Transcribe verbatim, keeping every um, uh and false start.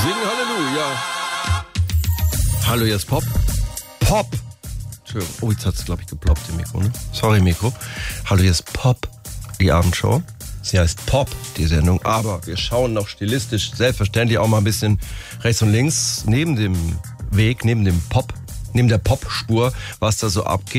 Singen Halleluja. Hallo, hier ist Pop. Pop. Entschuldigung. Oh, jetzt hat es, glaube ich, geploppt im Mikro, ne? Sorry, Mikro. Hallo, hier ist Pop, die Abendshow. Sie heißt Pop, die Sendung. Aber wir schauen noch stilistisch, selbstverständlich auch mal ein bisschen rechts und links neben dem Weg, neben dem Pop, neben der Popspur, was da so abgeht.